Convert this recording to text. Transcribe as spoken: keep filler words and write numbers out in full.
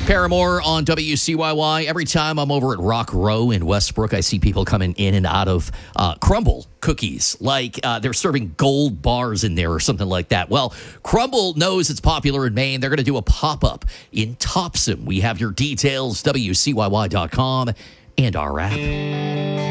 Paramore on W C Y Y. Every time I'm over at Rock Row in Westbrook, I see people coming in and out of uh, Crumble cookies. Like uh, they're serving gold bars in there or something like that. Well, Crumble knows it's popular in Maine. They're going to do a pop-up in Topsom. We have your details, W C Y Y dot com, and our app.